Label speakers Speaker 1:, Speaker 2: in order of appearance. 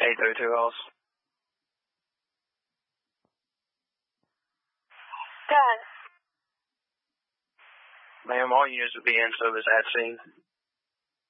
Speaker 1: 832 Halls.
Speaker 2: Done.
Speaker 1: Ma'am, all units will be in service at scene.